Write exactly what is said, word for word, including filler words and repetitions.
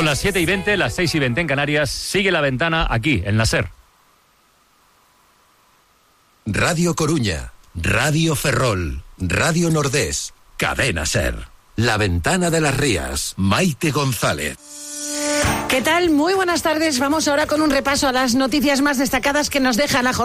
Son las siete y veinte, las seis y veinte en Canarias. Sigue La Ventana aquí, en la SER. Radio Coruña, Radio Ferrol, Radio Nordés, Cadena SER. La Ventana de las Rías, Maite González. ¿Qué tal? Muy buenas tardes. Vamos ahora con un repaso a las noticias más destacadas que nos deja la jornada.